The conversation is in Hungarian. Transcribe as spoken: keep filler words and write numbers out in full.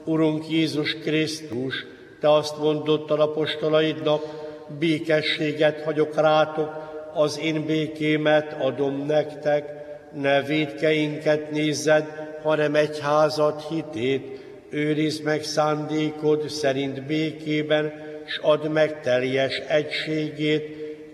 Urunk Jézus Krisztus, Te azt mondottad apostolaidnak, békességet hagyok rátok, az én békémet adom nektek, ne vétkeinket nézzed, hanem egyházad hitét, őrizd meg szándékod szerint békében, s add meg teljes egységét,